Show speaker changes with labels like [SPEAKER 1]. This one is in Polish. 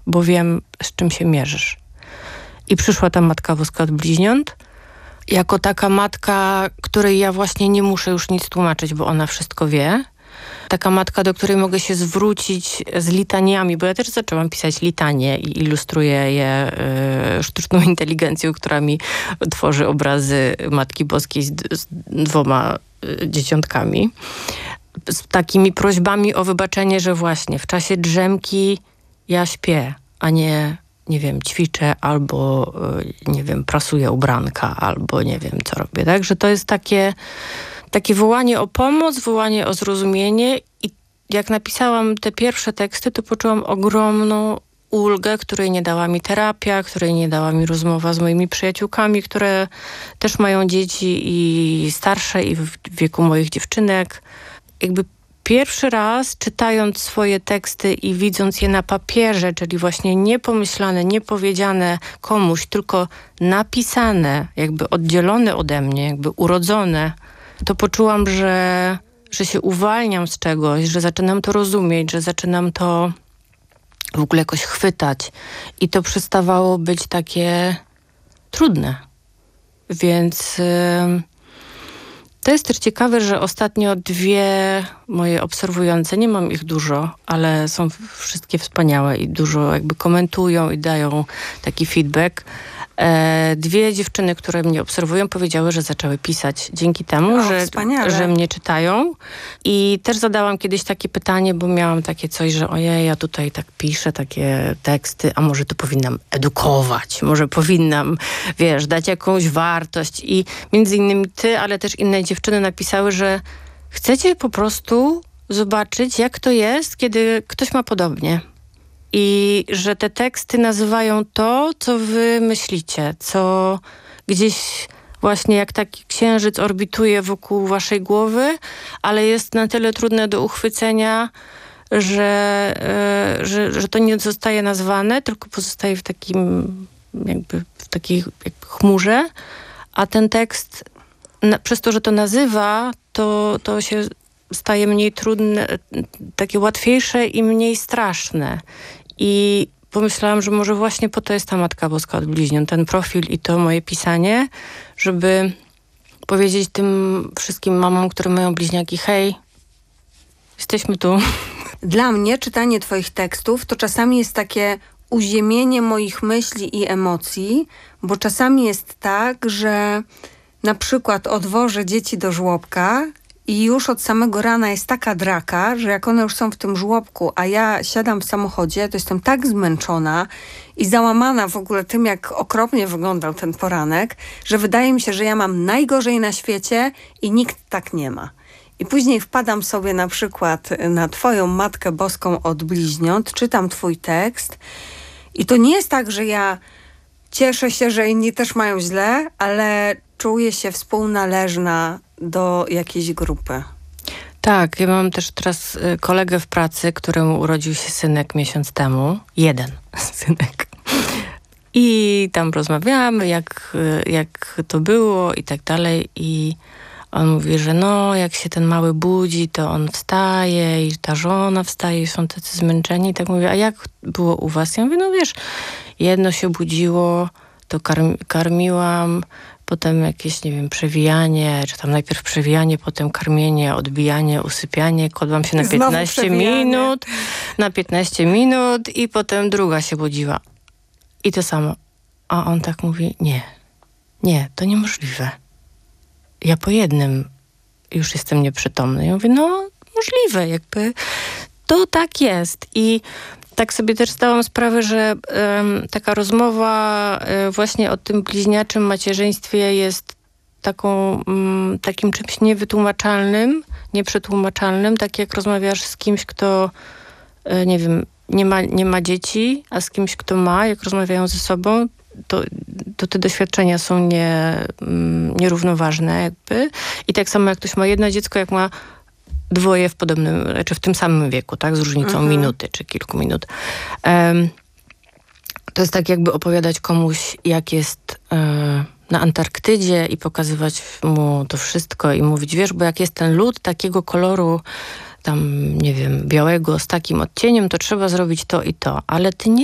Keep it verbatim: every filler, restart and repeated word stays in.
[SPEAKER 1] bo wiem, z czym się mierzysz. I przyszła ta Matka Boska od bliźniąt, jako taka matka, której ja właśnie nie muszę już nic tłumaczyć, bo ona wszystko wie. Taka matka, do której mogę się zwrócić z litaniami, bo ja też zaczęłam pisać litanie i ilustruję je y, sztuczną inteligencją, która mi tworzy obrazy Matki Boskiej z, z dwoma y, dzieciątkami. Z takimi prośbami o wybaczenie, że właśnie w czasie drzemki ja śpię, a nie, nie wiem, ćwiczę albo, y, nie wiem, prasuję ubranka albo nie wiem, co robię. Także to jest takie... Takie wołanie o pomoc, wołanie o zrozumienie i jak napisałam te pierwsze teksty, to poczułam ogromną ulgę, której nie dała mi terapia, której nie dała mi rozmowa z moimi przyjaciółkami, które też mają dzieci i starsze i w wieku moich dziewczynek. Jakby pierwszy raz czytając swoje teksty i widząc je na papierze, czyli właśnie niepomyślane, niepowiedziane komuś, tylko napisane, jakby oddzielone ode mnie, jakby urodzone, to poczułam, że, że się uwalniam z czegoś, że zaczynam to rozumieć, że zaczynam to w ogóle jakoś chwytać. I to przestawało być takie trudne. Więc yy, to jest też ciekawe, że ostatnio dwie moje obserwujące, nie mam ich dużo, ale są wszystkie wspaniałe i dużo jakby komentują i dają taki feedback. E, dwie dziewczyny, które mnie obserwują, powiedziały, że zaczęły pisać dzięki temu,
[SPEAKER 2] o,
[SPEAKER 1] że, że mnie czytają. I też zadałam kiedyś takie pytanie, bo miałam takie coś, że ojej, ja tutaj tak piszę takie teksty, a może tu powinnam edukować, może powinnam, wiesz, dać jakąś wartość. I między innymi ty, ale też inne dziewczyny napisały, że chcecie po prostu zobaczyć, jak to jest, kiedy ktoś ma podobnie. I że te teksty nazywają to, co wy myślicie, co gdzieś właśnie jak taki księżyc orbituje wokół waszej głowy, ale jest na tyle trudne do uchwycenia, że, yy, że, że to nie zostaje nazwane, tylko pozostaje w takim jakby w takiej jakby chmurze, a ten tekst na, przez to, że to nazywa, to, to się staje mniej trudne, takie łatwiejsze i mniej straszne. I pomyślałam, że może właśnie po to jest ta Matka Boska od bliźniąt, ten profil i to moje pisanie, żeby powiedzieć tym wszystkim mamom, które mają bliźniaki, hej, jesteśmy tu.
[SPEAKER 2] Dla mnie czytanie twoich tekstów to czasami jest takie uziemienie moich myśli i emocji, bo czasami jest tak, że na przykład odwożę dzieci do żłobka i już od samego rana jest taka draka, że jak one już są w tym żłobku, a ja siadam w samochodzie, to jestem tak zmęczona i załamana w ogóle tym, jak okropnie wyglądał ten poranek, że wydaje mi się, że ja mam najgorzej na świecie i nikt tak nie ma. I później wpadam sobie na przykład na twoją Matkę Boską od bliźniąt, czytam twój tekst i to nie jest tak, że ja cieszę się, że inni też mają źle, ale czuję się współnależna do jakiejś grupy.
[SPEAKER 1] Tak, ja mam też teraz kolegę w pracy, któremu urodził się synek miesiąc temu. Jeden synek. I tam rozmawiamy, jak, jak to było i tak dalej. I on mówi, że no, jak się ten mały budzi, to on wstaje i ta żona wstaje i są tacy zmęczeni. I tak mówię, a jak było u was? Ja mówię, no wiesz, jedno się budziło, to karmi, karmiłam, potem jakieś, nie wiem, przewijanie, czy tam najpierw przewijanie, potem karmienie, odbijanie, usypianie. Kładłam się na piętnaście minut, na piętnaście minut i potem druga się budziła. I to samo. A on tak mówi, nie, nie, to niemożliwe. Ja po jednym już jestem nieprzytomny. Ja mówię, no możliwe, jakby to tak jest. I tak sobie też zdałam sprawę, że um, taka rozmowa um, właśnie o tym bliźniaczym macierzyństwie jest taką, um, takim czymś niewytłumaczalnym, nieprzetłumaczalnym, tak jak rozmawiasz z kimś, kto um, nie wiem, nie ma, nie ma dzieci, a z kimś, kto ma, jak rozmawiają ze sobą, to, to te doświadczenia są nie, um, nierównoważne jakby. I tak samo jak ktoś ma jedno dziecko, jak ma dwoje w podobnym, czy w tym samym wieku, tak? Z różnicą mhm. minuty, czy kilku minut. Um, to jest tak jakby opowiadać komuś, jak jest um, na Antarktydzie i pokazywać mu to wszystko i mówić, wiesz, bo jak jest ten lód takiego koloru, tam, nie wiem, białego z takim odcieniem, to trzeba zrobić to i to. Ale ty nie